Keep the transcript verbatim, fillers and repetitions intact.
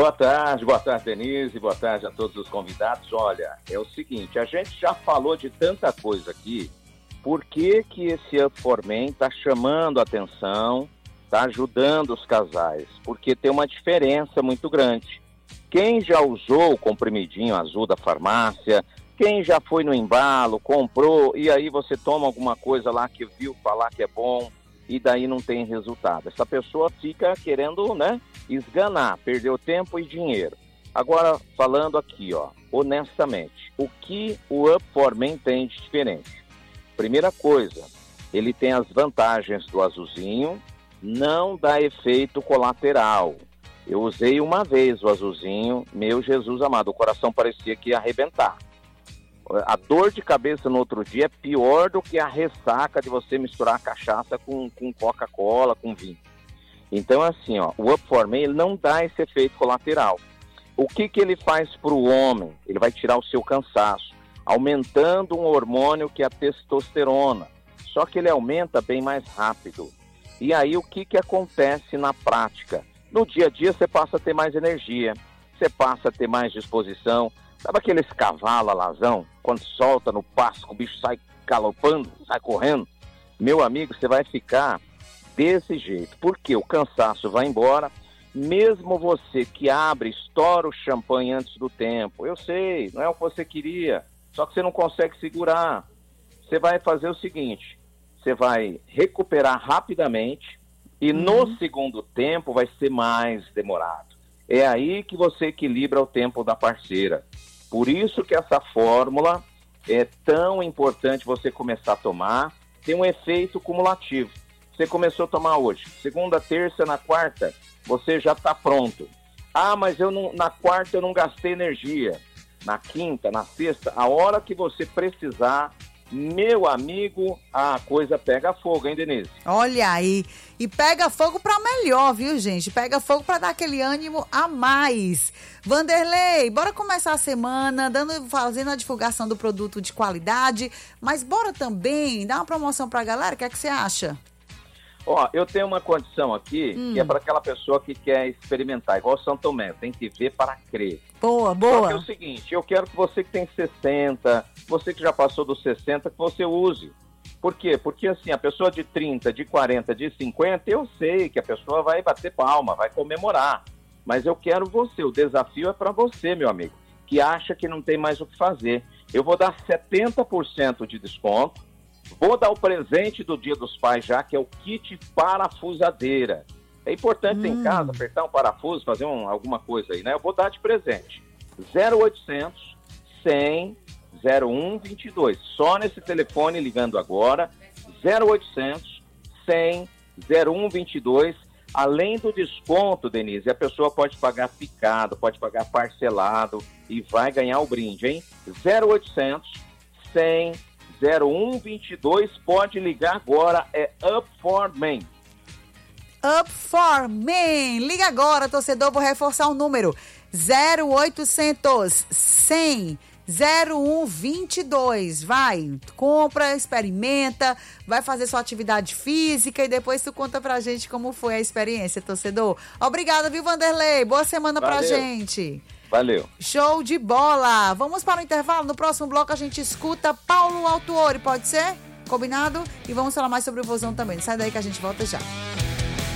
Boa tarde, boa tarde, Denise, boa tarde a todos os convidados. Olha, é o seguinte, a gente já falou de tanta coisa aqui, por que que esse Up for Men está chamando a atenção, está ajudando os casais? Porque tem uma diferença muito grande. Quem já usou o comprimidinho azul da farmácia, quem já foi no embalo, comprou, e aí você toma alguma coisa lá que viu falar que é bom, e daí não tem resultado. Essa pessoa fica querendo, né, esganar, perdeu tempo e dinheiro. Agora, falando aqui, ó, honestamente, o que o Up for Men tem de diferente? Primeira coisa, ele tem as vantagens do azulzinho, não dá efeito colateral. Eu usei uma vez o azulzinho, meu Jesus amado, o coração parecia que ia arrebentar. A dor de cabeça no outro dia é pior do que a ressaca de você misturar a cachaça com, com Coca-Cola, com vinho. Então, assim, ó, o Up for Men ele não dá esse efeito colateral. O que, que ele faz para o homem? Ele vai tirar o seu cansaço, aumentando um hormônio que é a testosterona. Só que ele aumenta bem mais rápido. E aí, o que, que acontece na prática? No dia a dia, você passa a ter mais energia, você passa a ter mais disposição. Sabe aqueles cavalos alazão, quando solta no pasto, o bicho sai galopando, sai correndo? Meu amigo, você vai ficar desse jeito, porque o cansaço vai embora, mesmo você que abre, estoura o champanhe antes do tempo. Eu sei, não é o que você queria, só que você não consegue segurar. Você vai fazer o seguinte, você vai recuperar rapidamente e uhum. no segundo tempo vai ser mais demorado. É aí que você equilibra o tempo da parceira. Por isso que essa fórmula é tão importante você começar a tomar, tem um efeito cumulativo. Você começou a tomar hoje, segunda, terça, na quarta, você já está pronto. Ah, mas eu não, na quarta eu não gastei energia. Na quinta, na sexta, a hora que você precisar, meu amigo, a coisa pega fogo, hein, Denise? Olha aí, e pega fogo para melhor, viu, gente? Pega fogo para dar aquele ânimo a mais. Vanderlei, bora começar a semana dando, fazendo a divulgação do produto de qualidade, mas bora também dar uma promoção para a galera, o que é que você acha? Ó, eu tenho uma condição aqui, hum. que é para aquela pessoa que quer experimentar, igual São Tomé, tem que ver para crer. Boa, boa. Só que é o seguinte, eu quero que você que tem sessenta, você que já passou dos sessenta, que você use. Por quê? Porque assim, a pessoa de trinta, de quarenta, de cinquenta, eu sei que a pessoa vai bater palma, vai comemorar. Mas eu quero você, o desafio é para você, meu amigo, que acha que não tem mais o que fazer. Eu vou dar setenta por cento de desconto. Vou dar o presente do Dia dos Pais já, que é o kit parafusadeira. É importante hum. em casa apertar um parafuso, fazer um, alguma coisa aí, né? Eu vou dar de presente. zero oitocentos, cem, zero um vinte e dois. Só nesse telefone ligando agora. zero oitocentos, cem, zero um vinte e dois. Além do desconto, Denise, a pessoa pode pagar picado, pode pagar parcelado e vai ganhar o brinde, hein? zero oitocentos, cem, zero um vinte e dois, pode ligar agora, é Up for Men. Up for Men, liga agora, torcedor, vou reforçar o número, zero oitocentos, cem, zero um vinte e dois, vai, compra, experimenta, vai fazer sua atividade física e depois tu conta pra gente como foi a experiência, torcedor. Obrigada, viu, Vanderlei? Boa semana Valeu. Pra gente. Valeu. Show de bola. Vamos para o intervalo. No próximo bloco a gente escuta Paulo Autuori, pode ser? Combinado? E vamos falar mais sobre o Vozão também. Sai daí que a gente volta já.